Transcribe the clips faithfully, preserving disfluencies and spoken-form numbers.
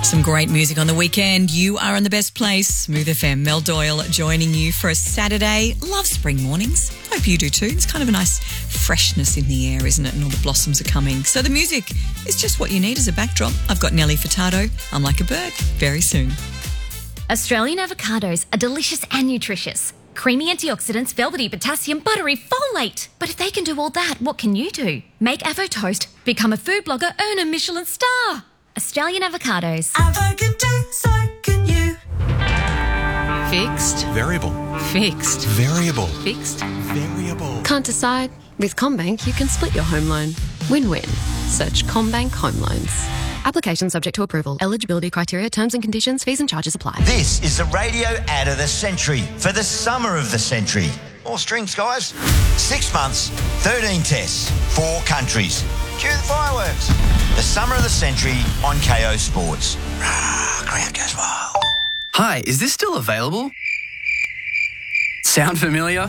Some great music on the weekend. You are in the best place. Smooth F M. Mel Doyle joining you for a Saturday. Love spring mornings. Hope you do too. It's kind of a nice freshness in the air, isn't it? And all the blossoms are coming. So the music is just what you need as a backdrop. I've got Nelly Furtado. I'm Like a Bird. Very soon. Australian avocados are delicious and nutritious. Creamy antioxidants, velvety potassium, buttery folate. But if they can do all that, what can you do? Make Avo Toast, become a food blogger, earn a Michelin star. Australian avocados. Avo can do, so can you. Fixed. Variable. Fixed. Variable. Fixed. Variable. Can't decide? With CommBank, you can split your home loan. Win-win. Search CommBank Home Loans. Application subject to approval. Eligibility criteria, terms and conditions, fees and charges apply. This is the radio ad of the century for the summer of the century. More strings, guys. Six months, thirteen tests, four countries. Cue the fireworks. The summer of the century on K O Sports. Rah, crowd goes wild. Hi, is this still available? Sound familiar?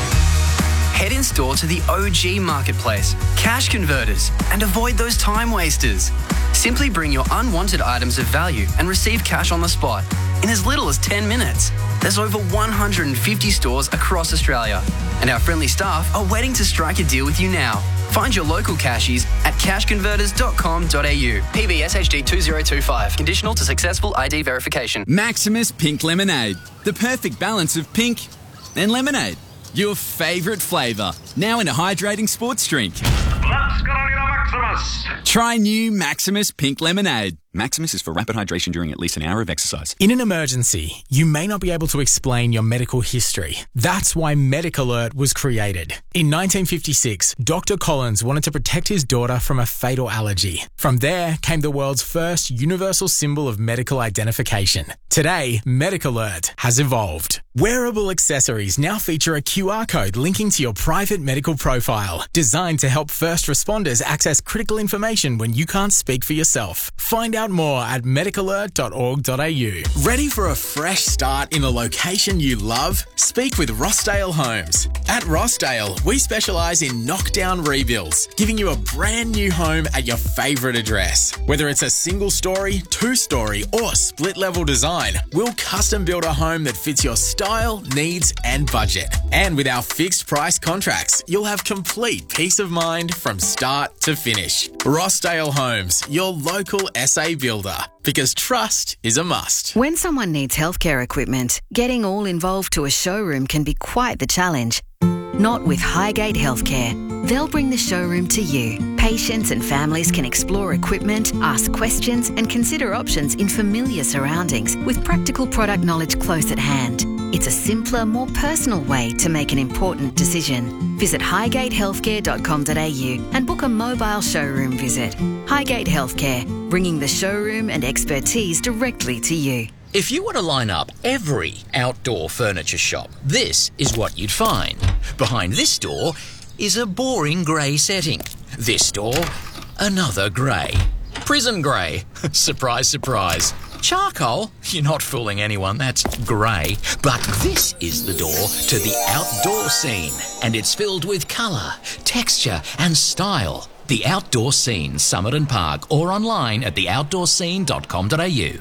Head in store to the O G Marketplace, Cash Converters, and avoid those time wasters. Simply bring your unwanted items of value and receive cash on the spot in as little as ten minutes. There's over one hundred fifty stores across Australia, and our friendly staff are waiting to strike a deal with you now. Find your local cashies at cash converters dot com dot a u. P B S H D two zero two five. Conditional to successful I D verification. Maximus Pink Lemonade. The perfect balance of pink and lemonade. Your favourite flavour. Now in a hydrating sports drink. Let's get on to Maximus. Try new Maximus Pink Lemonade. Maximus is for rapid hydration during at least an hour of exercise. In an emergency, you may not be able to explain your medical history. That's why Medic Alert was created. In nineteen fifty-six, Doctor Collins wanted to protect his daughter from a fatal allergy. From there came the world's first universal symbol of medical identification. Today, Medic Alert has evolved. Wearable accessories now feature a Q R code linking to your private medical profile, designed to help first responders access critical information when you can't speak for yourself. Find out more at medic alert dot org dot a u. Ready for a fresh start in a location you love? Speak with Rossdale Homes. At Rossdale, we specialise in knockdown rebuilds, giving you a brand new home at your favourite address. Whether it's a single story, two story or split level design, we'll custom build a home that fits your style, needs and budget. And with our fixed price contracts, you'll have complete peace of mind from start to finish. Rossdale Homes, your local S A builder, because trust is a must. When someone needs healthcare equipment, getting all involved to a showroom can be quite the challenge. Not with Highgate Healthcare. They'll bring the showroom to you. Patients and families can explore equipment, ask questions and consider options in familiar surroundings with practical product knowledge close at hand. It's a simpler, more personal way to make an important decision. Visit highgate healthcare dot com dot a u and book a mobile showroom visit. Highgate Healthcare, bringing the showroom and expertise directly to you. If you were to line up every outdoor furniture shop, this is what you'd find. Behind this door is a boring grey setting. This door, another grey. Prison grey. Surprise, surprise. Charcoal? You're not fooling anyone, that's grey. But this is the door to the outdoor scene, and it's filled with colour, texture and style. The Outdoor Scene, Summerton Park, or online at the outdoor scene dot com dot a u.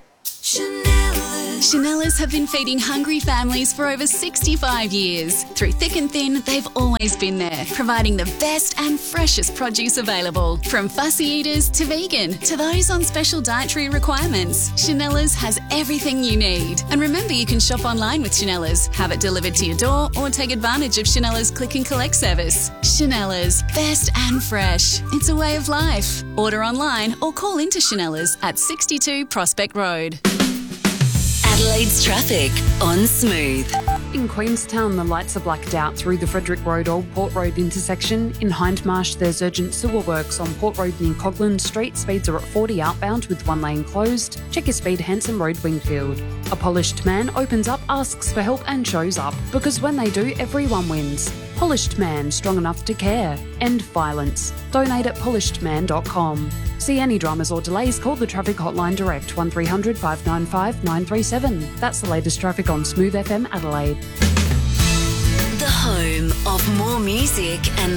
Chanellas have been feeding hungry families for over sixty-five years. Through thick and thin, they've always been there, providing the best and freshest produce available. From fussy eaters to vegan, to those on special dietary requirements, Chanellas has everything you need. And remember, you can shop online with Chanellas, have it delivered to your door, or take advantage of Chanellas Click and Collect service. Chanellas, best and fresh. It's a way of life. Order online or call into Chanellas at sixty-two Prospect Road. Adelaide's traffic on Smooth. In Queenstown, the lights are blacked out through the Frederick Road Old Port Road intersection. In Hindmarsh, there's urgent sewer works on Port Road near Coglan Street. Speeds are at forty outbound with one lane closed. Check your speed, Hanson Road, Wingfield. A polished man opens up, asks for help and shows up, because when they do, everyone wins. Polished Man, strong enough to care. End violence. Donate at polished man dot com. See any dramas or delays, call the traffic hotline direct one three hundred five nine five nine three seven. That's the latest traffic on Smooth F M Adelaide. The home of more music and